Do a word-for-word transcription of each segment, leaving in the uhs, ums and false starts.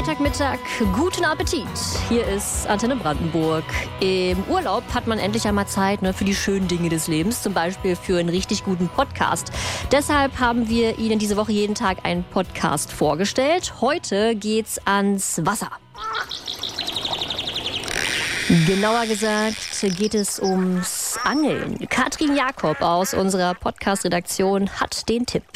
Freitagmittag, guten Appetit. Hier ist Antenne Brandenburg. Im Urlaub hat man endlich einmal Zeit, ne, für die schönen Dinge des Lebens, zum Beispiel für einen richtig guten Podcast. Deshalb haben wir Ihnen diese Woche jeden Tag einen Podcast vorgestellt. Heute geht's ans Wasser. Genauer gesagt geht es ums Angeln. Katrin Jakob aus unserer Podcast-Redaktion hat den Tipp.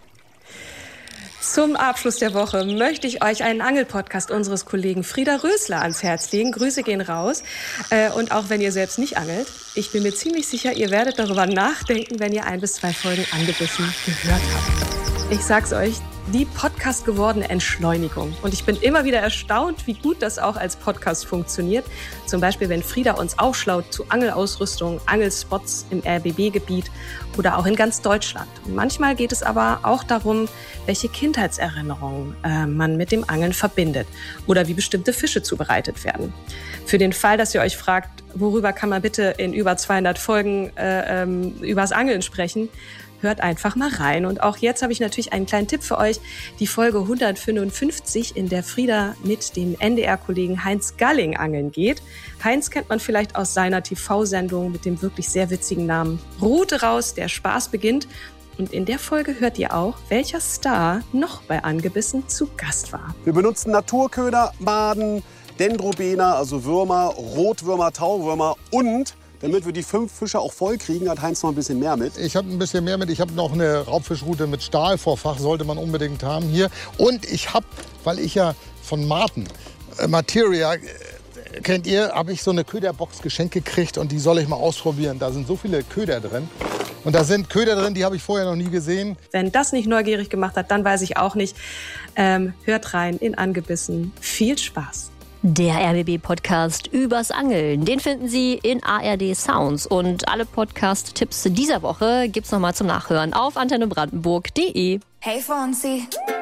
Zum Abschluss der Woche möchte ich euch einen Angelpodcast unseres Kollegen Frieda Rösler ans Herz legen. Grüße gehen raus. Und auch wenn ihr selbst nicht angelt, ich bin mir ziemlich sicher, ihr werdet darüber nachdenken, wenn ihr ein bis zwei Folgen angebissen gehört habt. Ich sag's euch, die Podcast gewordene Entschleunigung. Und ich bin immer wieder erstaunt, wie gut das auch als Podcast funktioniert. Zum Beispiel, wenn Frieda uns aufschlaut zu Angelausrüstung, Angelspots im R B B-Gebiet oder auch in ganz Deutschland. Und manchmal geht es aber auch darum, welche Kindheitserinnerungen äh, man mit dem Angeln verbindet oder wie bestimmte Fische zubereitet werden. Für den Fall, dass ihr euch fragt, worüber kann man bitte in über zweihundert Folgen äh, ähm, übers Angeln sprechen, hört einfach mal rein. Und auch jetzt habe ich natürlich einen kleinen Tipp für euch. Die Folge hundertfünfundfünfzig, in der Frieda mit dem N D R-Kollegen Heinz Galling angeln geht. Heinz kennt man vielleicht aus seiner T V-Sendung mit dem wirklich sehr witzigen Namen Rute raus, der Spaß beginnt. Und in der Folge hört ihr auch, welcher Star noch bei Angebissen zu Gast war. Wir benutzen Naturköder, Maden, Dendrobena, also Würmer, Rotwürmer, Tauwürmer und damit wir die fünf Fische auch voll kriegen, hat Heinz noch ein bisschen mehr mit. Ich habe ein bisschen mehr mit. Ich habe noch eine Raubfischrute mit Stahlvorfach, sollte man unbedingt haben hier. Und ich habe, weil ich ja von Martin, äh, Materia, äh, kennt ihr, habe ich so eine Köderbox geschenkt gekriegt und die soll ich mal ausprobieren. Da sind so viele Köder drin. Und da sind Köder drin, die habe ich vorher noch nie gesehen. Wenn das nicht neugierig gemacht hat, dann weiß ich auch nicht. Ähm, hört rein in Angebissen. Viel Spaß. Der R B B-Podcast übers Angeln, den finden Sie in A R D Sounds. Und alle Podcast-Tipps dieser Woche gibt's nochmal zum Nachhören auf antenne brandenburg punkt de. Hey Fonzie,